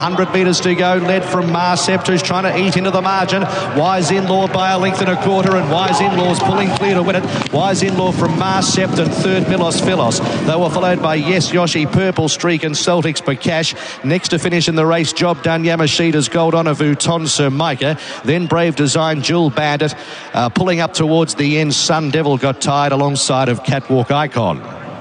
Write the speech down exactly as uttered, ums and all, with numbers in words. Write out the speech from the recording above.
one hundred metres to go, led from Marcept, who's trying to eat into the margin. Wise In-Law by a length and a quarter, and Wise In-Law's pulling clear to win it. Wise In-Law from Marcept and third Milos Philos. They were followed by Yes Yoshi, Purple Streak and Celtics Bakash. Next to finish in the race, Job Done, Yamashita's Gold Honor, Vuitton Sir Micah. Then Brave Design, Jewel Bandit. Uh, pulling up towards the end, Sun Devil got tired alongside of Catwalk Icon.